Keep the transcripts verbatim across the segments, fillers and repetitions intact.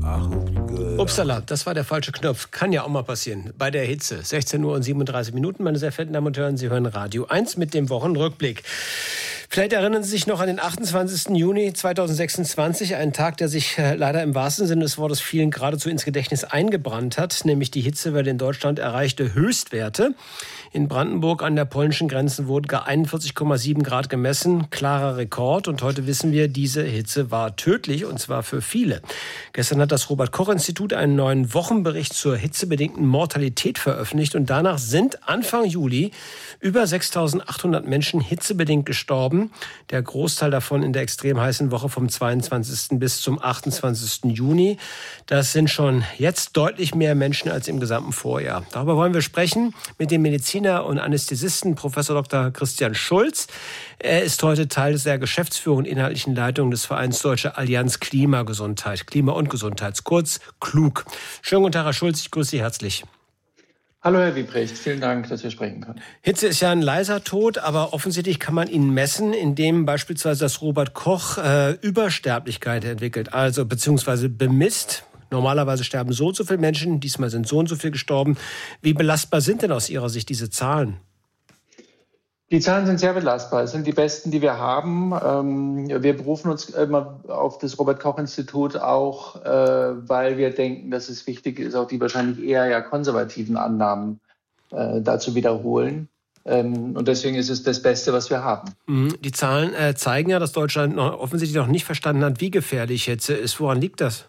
Upsala, das war der falsche Knopf. Kann ja auch mal passieren. Bei der Hitze. sechzehn Uhr und siebenunddreißig Minuten, meine sehr verehrten Damen und Herren. Sie hören Radio eins mit dem Wochenrückblick. Vielleicht erinnern Sie sich noch an den achtundzwanzigsten Juni zweitausendsechsundzwanzig, einen Tag, der sich äh, leider im wahrsten Sinne des Wortes vielen geradezu ins Gedächtnis eingebrannt hat, nämlich die Hitzewelle in Deutschland erreichte Höchstwerte. In Brandenburg an der polnischen Grenze wurden gar einundvierzig Komma sieben Grad gemessen, klarer Rekord. Und heute wissen wir, diese Hitze war tödlich, und zwar für viele. Gestern hat das Robert-Koch-Institut einen neuen Wochenbericht zur hitzebedingten Mortalität veröffentlicht. Und danach sind Anfang Juli über sechstausendachthundert Menschen hitzebedingt gestorben. Der Großteil davon in der extrem heißen Woche vom zweiundzwanzigsten bis zum achtundzwanzigsten Juni. Das sind schon jetzt deutlich mehr Menschen als im gesamten Vorjahr. Darüber wollen wir sprechen mit dem Mediziner und Anästhesisten Professor Doktor Christian Schulz. Er ist heute Teil der Geschäftsführung und inhaltlichen Leitung des Vereins Deutsche Allianz Klimagesundheit, Klima und Gesundheit, kurz KLUG. Schönen guten Tag, Herr Schulz, ich grüße Sie herzlich. Hallo Herr Wiebrecht, vielen Dank, dass wir sprechen können. Hitze ist ja ein leiser Tod, aber offensichtlich kann man ihn messen, indem beispielsweise das Robert Koch äh, Übersterblichkeit entwickelt, also beziehungsweise bemisst. Normalerweise sterben so und so viele Menschen, diesmal sind so und so viele gestorben. Wie belastbar sind denn aus Ihrer Sicht diese Zahlen? Die Zahlen sind sehr belastbar. Es sind die besten, die wir haben. Wir berufen uns immer auf das Robert-Koch-Institut auch, weil wir denken, dass es wichtig ist, auch die wahrscheinlich eher ja konservativen Annahmen da zu wiederholen. Und deswegen ist es das Beste, was wir haben. Die Zahlen zeigen ja, dass Deutschland noch offensichtlich noch nicht verstanden hat, wie gefährlich Hitze ist. Woran liegt das?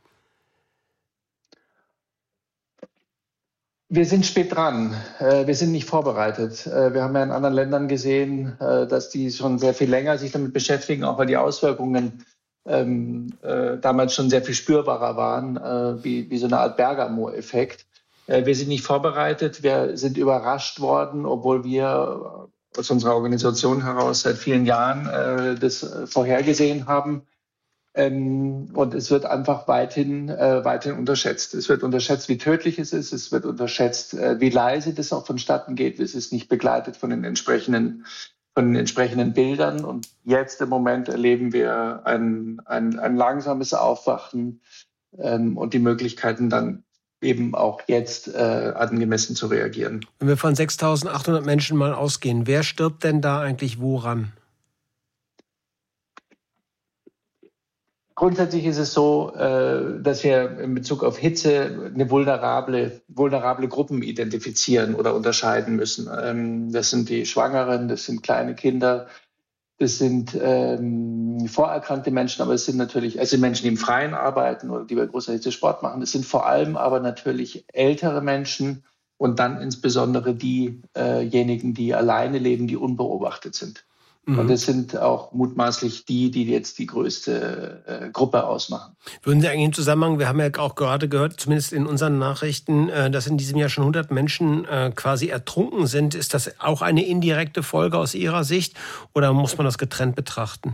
Wir sind spät dran. Wir sind nicht vorbereitet. Wir haben ja in anderen Ländern gesehen, dass die schon sehr viel länger sich damit beschäftigen, auch weil die Auswirkungen ähm, äh, damals schon sehr viel spürbarer waren, äh, wie, wie so eine Art Bergamo-Effekt. Äh, wir sind nicht vorbereitet. Wir sind überrascht worden, obwohl wir aus unserer Organisation heraus seit vielen Jahren äh, das vorhergesehen haben. Ähm, und es wird einfach weithin, äh, weithin unterschätzt. Es wird unterschätzt, wie tödlich es ist. Es wird unterschätzt, äh, wie leise das auch vonstatten geht. Es ist nicht begleitet von den entsprechenden, von den entsprechenden Bildern. Und jetzt im Moment erleben wir ein, ein, ein langsames Aufwachen ähm, und die Möglichkeiten dann eben auch jetzt äh, angemessen zu reagieren. Wenn wir von sechstausendachthundert Menschen mal ausgehen, wer stirbt denn da eigentlich woran? Grundsätzlich ist es so, dass wir in Bezug auf Hitze eine vulnerable, vulnerable Gruppen identifizieren oder unterscheiden müssen. Das sind die Schwangeren, das sind kleine Kinder, das sind ähm, vorerkrankte Menschen, aber es sind natürlich, also Menschen, die im Freien arbeiten oder die bei großer Hitze Sport machen. Es sind vor allem aber natürlich ältere Menschen und dann insbesondere diejenigen, die alleine leben, die unbeobachtet sind. Und das sind auch mutmaßlich die, die jetzt die größte äh, Gruppe ausmachen. Würden Sie eigentlich im Zusammenhang, wir haben ja auch gerade gehört, zumindest in unseren Nachrichten, äh, dass in diesem Jahr schon hundert Menschen äh, quasi ertrunken sind. Ist das auch eine indirekte Folge aus Ihrer Sicht oder muss man das getrennt betrachten?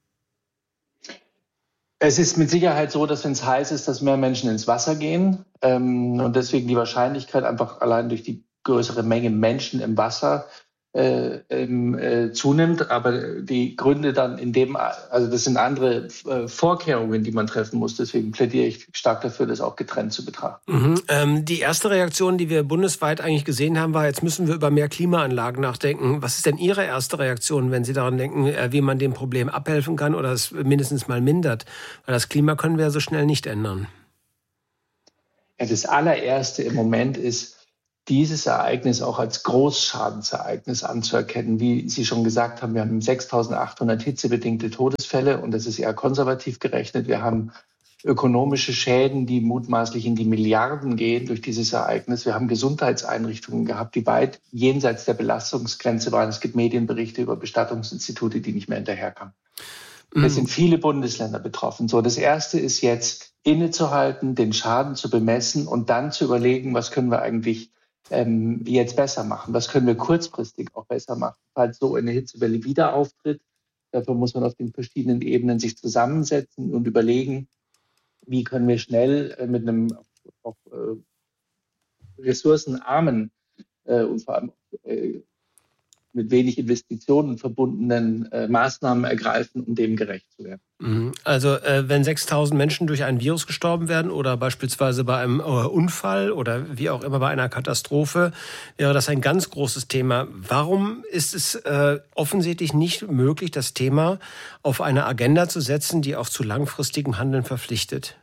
Es ist mit Sicherheit so, dass wenn es heiß ist, dass mehr Menschen ins Wasser gehen. Ähm, und deswegen die Wahrscheinlichkeit einfach allein durch die größere Menge Menschen im Wasser Äh, äh, zunimmt, aber die Gründe dann in dem, also das sind andere äh, Vorkehrungen, die man treffen muss. Deswegen plädiere ich stark dafür, das auch getrennt zu betrachten. Mhm. Ähm, die erste Reaktion, die wir bundesweit eigentlich gesehen haben, war, jetzt müssen wir über mehr Klimaanlagen nachdenken. Was ist denn Ihre erste Reaktion, wenn Sie daran denken, äh, wie man dem Problem abhelfen kann oder es mindestens mal mindert? Weil das Klima können wir ja so schnell nicht ändern. Ja, das allererste im Moment ist, dieses Ereignis auch als Großschadensereignis anzuerkennen. Wie Sie schon gesagt haben, wir haben sechstausendachthundert hitzebedingte Todesfälle und das ist eher konservativ gerechnet. Wir haben ökonomische Schäden, die mutmaßlich in die Milliarden gehen durch dieses Ereignis. Wir haben Gesundheitseinrichtungen gehabt, die weit jenseits der Belastungsgrenze waren. Es gibt Medienberichte über Bestattungsinstitute, die nicht mehr hinterherkamen. Mhm. Es sind viele Bundesländer betroffen. So, das Erste ist jetzt innezuhalten, den Schaden zu bemessen und dann zu überlegen, was können wir eigentlich Ähm, jetzt besser machen? Was können wir kurzfristig auch besser machen, falls so eine Hitzewelle wieder auftritt? Dafür muss man auf den verschiedenen Ebenen sich zusammensetzen und überlegen, wie können wir schnell äh, mit einem auch, äh, ressourcenarmen äh, und vor allem äh, mit wenig Investitionen verbundenen äh, Maßnahmen ergreifen, um dem gerecht zu werden. Also äh, wenn sechstausend Menschen durch ein Virus gestorben werden oder beispielsweise bei einem äh, Unfall oder wie auch immer bei einer Katastrophe, wäre das ein ganz großes Thema. Warum ist es äh, offensichtlich nicht möglich, das Thema auf eine Agenda zu setzen, die auch zu langfristigem Handeln verpflichtet?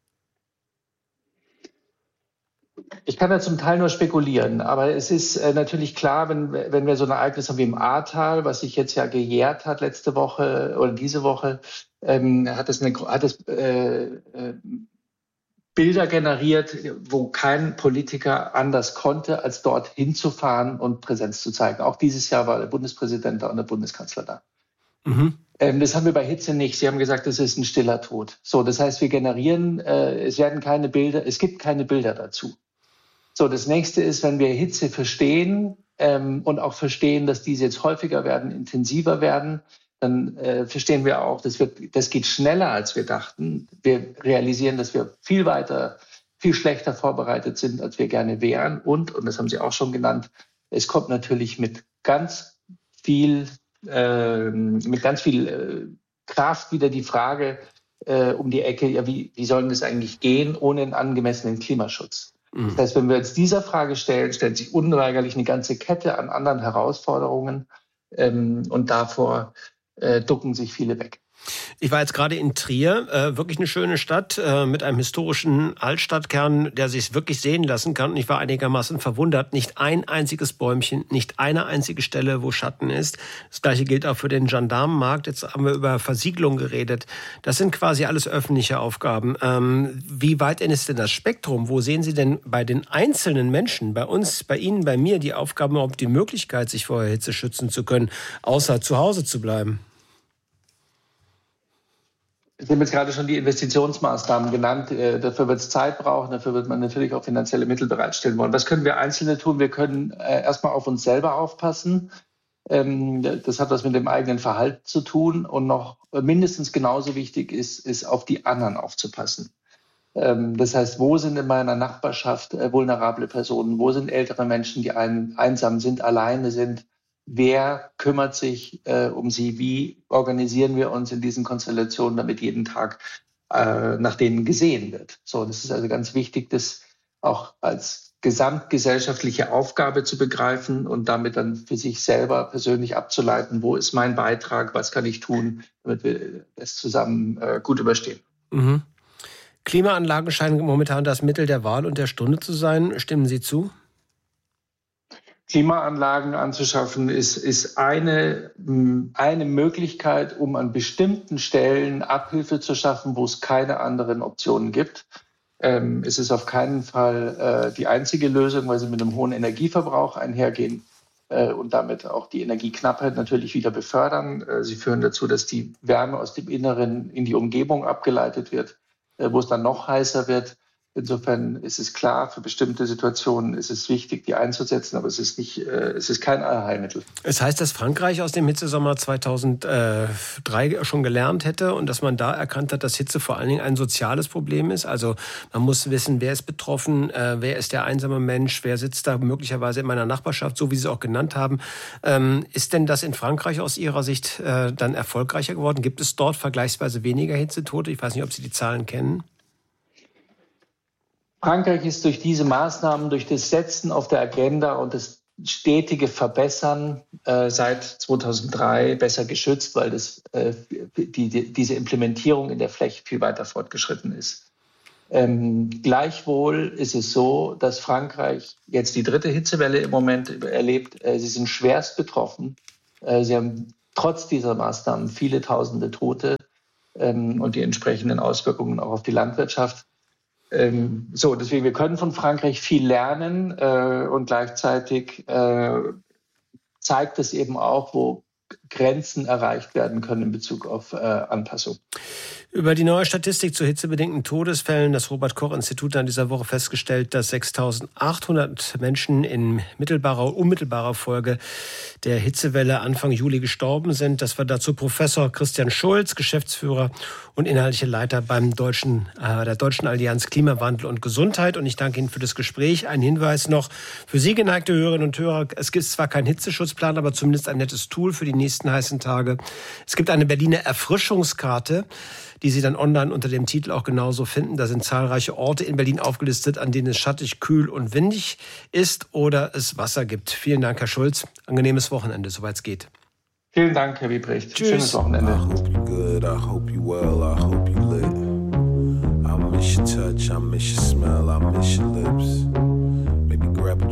Ich kann da zum Teil nur spekulieren, aber es ist äh, natürlich klar, wenn, wenn wir so ein Ereignis haben wie im Ahrtal, was sich jetzt ja gejährt hat letzte Woche oder diese Woche, ähm, hat es, eine, hat es äh, äh, Bilder generiert, wo kein Politiker anders konnte, als dort hinzufahren und Präsenz zu zeigen. Auch dieses Jahr war der Bundespräsident da und der Bundeskanzler da. Mhm. Ähm, das haben wir bei Hitze nicht. Sie haben gesagt, das ist ein stiller Tod. So, das heißt, wir generieren, äh, es werden keine Bilder, es gibt keine Bilder dazu. So, das nächste ist, wenn wir Hitze verstehen ähm, und auch verstehen, dass diese jetzt häufiger werden, intensiver werden, dann äh, verstehen wir auch, das, wird, das geht schneller, als wir dachten. Wir realisieren, dass wir viel weiter, viel schlechter vorbereitet sind, als wir gerne wären. Und, und das haben Sie auch schon genannt, es kommt natürlich mit ganz viel, äh, mit ganz viel äh, Kraft wieder die Frage äh, um die Ecke, ja, wie, wie soll das eigentlich gehen ohne einen angemessenen Klimaschutz? Das heißt, wenn wir uns dieser Frage stellen, stellt sich unweigerlich eine ganze Kette an anderen Herausforderungen ähm, und davor äh, ducken sich viele weg. Ich war jetzt gerade in Trier, äh, wirklich eine schöne Stadt äh, mit einem historischen Altstadtkern, der sich wirklich sehen lassen kann. Und ich war einigermaßen verwundert. Nicht ein einziges Bäumchen, nicht eine einzige Stelle, wo Schatten ist. Das Gleiche gilt auch für den Gendarmenmarkt. Jetzt haben wir über Versiegelung geredet. Das sind quasi alles öffentliche Aufgaben. Ähm, wie weit ist denn das Spektrum? Wo sehen Sie denn bei den einzelnen Menschen, bei uns, bei Ihnen, bei mir, die Aufgaben, überhaupt die Möglichkeit, sich vor der Hitze schützen zu können, außer zu Hause zu bleiben? Sie haben jetzt gerade schon die Investitionsmaßnahmen genannt. Äh, dafür wird es Zeit brauchen, dafür wird man natürlich auch finanzielle Mittel bereitstellen wollen. Was können wir Einzelne tun? Wir können äh, erstmal auf uns selber aufpassen. Ähm, das hat was mit dem eigenen Verhalten zu tun. Und noch mindestens genauso wichtig ist, ist auf die anderen aufzupassen. Ähm, das heißt, wo sind in meiner Nachbarschaft äh, vulnerable Personen? Wo sind ältere Menschen, die ein, einsam sind, alleine sind? Wer kümmert sich äh, um sie? Wie organisieren wir uns in diesen Konstellationen, damit jeden Tag äh, nach denen gesehen wird? So, das ist also ganz wichtig, das auch als gesamtgesellschaftliche Aufgabe zu begreifen und damit dann für sich selber persönlich abzuleiten, wo ist mein Beitrag, was kann ich tun, damit wir es zusammen äh, gut überstehen. Mhm. Klimaanlagen scheinen momentan das Mittel der Wahl und der Stunde zu sein. Stimmen Sie zu? Klimaanlagen anzuschaffen, ist, ist eine, eine Möglichkeit, um an bestimmten Stellen Abhilfe zu schaffen, wo es keine anderen Optionen gibt. Ähm, es ist auf keinen Fall äh, die einzige Lösung, weil sie mit einem hohen Energieverbrauch einhergehen äh, und damit auch die Energieknappheit natürlich wieder befördern. Äh, sie führen dazu, dass die Wärme aus dem Inneren in die Umgebung abgeleitet wird, äh, wo es dann noch heißer wird. Insofern ist es klar, für bestimmte Situationen ist es wichtig, die einzusetzen, aber es ist nicht, äh, es ist kein Allheilmittel. Es heißt, dass Frankreich aus dem Hitzesommer zweitausenddrei schon gelernt hätte und dass man da erkannt hat, dass Hitze vor allen Dingen ein soziales Problem ist. Also man muss wissen, wer ist betroffen, äh, wer ist der einsame Mensch, wer sitzt da möglicherweise in meiner Nachbarschaft, so wie Sie es auch genannt haben. Ähm, ist denn das in Frankreich aus Ihrer Sicht äh, dann erfolgreicher geworden? Gibt es dort vergleichsweise weniger Hitzetote? Ich weiß nicht, ob Sie die Zahlen kennen. Frankreich ist durch diese Maßnahmen, durch das Setzen auf der Agenda und das stetige Verbessern äh, seit zweitausenddrei besser geschützt, weil das, äh, die, die, diese Implementierung in der Fläche viel weiter fortgeschritten ist. Ähm, gleichwohl ist es so, dass Frankreich jetzt die dritte Hitzewelle im Moment erlebt. Äh, sie sind schwerst betroffen. Äh, sie haben trotz dieser Maßnahmen viele tausende Tote ähm, und die entsprechenden Auswirkungen auch auf die Landwirtschaft. Ähm, so, deswegen, wir können von Frankreich viel lernen äh, und gleichzeitig äh, zeigt es eben auch, wo Grenzen erreicht werden können in Bezug auf äh, Anpassung. Über die neue Statistik zu hitzebedingten Todesfällen. Das Robert-Koch-Institut hat in dieser Woche festgestellt, dass sechstausendachthundert Menschen in mittelbarer und unmittelbarer Folge der Hitzewelle Anfang Juli gestorben sind. Das war dazu Professor Christian Schulz, Geschäftsführer und inhaltlicher Leiter beim Deutschen, äh, der Deutschen Allianz Klimawandel und Gesundheit. Und ich danke Ihnen für das Gespräch. Ein Hinweis noch für Sie, geneigte Hörerinnen und Hörer. Es gibt zwar keinen Hitzeschutzplan, aber zumindest ein nettes Tool für die nächsten heißen Tage. Es gibt eine Berliner Erfrischungskarte, die Sie dann online unter dem Titel auch genauso finden. Da sind zahlreiche Orte in Berlin aufgelistet, an denen es schattig, kühl und windig ist oder es Wasser gibt. Vielen Dank, Herr Schulz. Angenehmes Wochenende, soweit es geht. Vielen Dank, Herr Wiebrecht. Tschüss. Schönes Wochenende. I hope you good, I hope you well, I hope you lit. I miss your touch, I miss your smell, I miss your lips. Maybe grab a